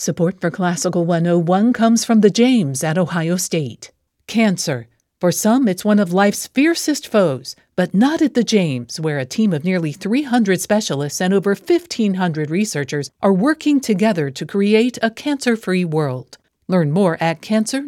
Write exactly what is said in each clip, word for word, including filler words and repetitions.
Support for Classical one oh one comes from the James at Ohio State. Cancer. For some, it's one of life's fiercest foes, but not at the James, where a team of nearly three hundred specialists and over fifteen hundred researchers are working together to create a cancer-free world. Learn more at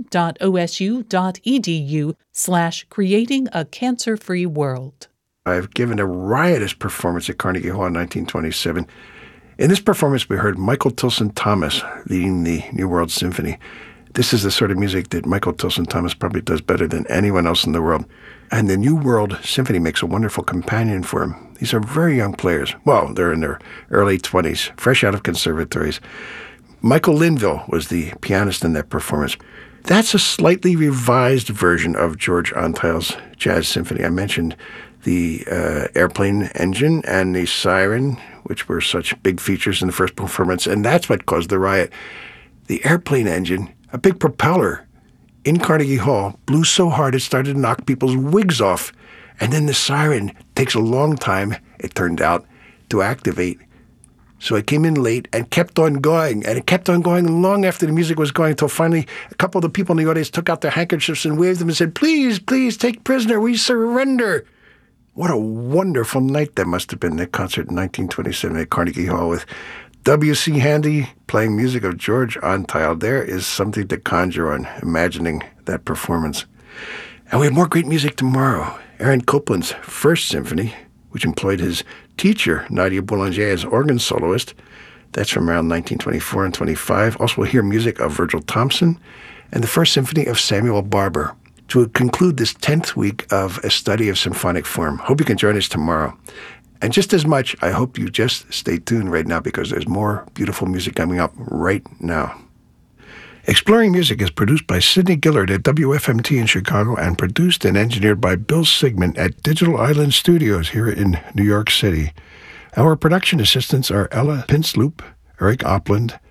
cancer.osu.edu slash creating a cancer-free world. I've given a riotous performance at Carnegie Hall in nineteen twenty-seven. In this performance, we heard Michael Tilson Thomas leading the New World Symphony. This is the sort of music that Michael Tilson Thomas probably does better than anyone else in the world. And the New World Symphony makes a wonderful companion for him. These are very young players. Well, they're in their early twenties, fresh out of conservatories. Michael Linville was the pianist in that performance. That's a slightly revised version of George Antheil's Jazz Symphony. I mentioned the uh, airplane engine and the siren, which were such big features in the first performance, and that's what caused the riot. The airplane engine, a big propeller in Carnegie Hall, blew so hard it started to knock people's wigs off. And then the siren takes a long time, it turned out, to activate. So it came in late and kept on going, and it kept on going long after the music was going, until finally a couple of the people in the audience took out their handkerchiefs and waved them and said, "Please, please, take prisoner, we surrender." What a wonderful night that must have been, that concert in nineteen twenty-seven at Carnegie Hall with W C Handy playing music of George Antheil. There is something to conjure on, imagining that performance. And we have more great music tomorrow. Aaron Copland's First Symphony, which employed his teacher, Nadia Boulanger, as organ soloist. That's from around nineteen twenty-four and twenty-five. Also, we'll hear music of Virgil Thompson and the First Symphony of Samuel Barber to conclude this tenth week of a study of symphonic form. Hope you can join us tomorrow. And just as much, I hope you just stay tuned right now, because there's more beautiful music coming up right now. Exploring Music is produced by Sidney Gillard at W F M T in Chicago and produced and engineered by Bill Sigmund at Digital Island Studios here in New York City. Our production assistants are Ella Pinsloop, Eric Opland,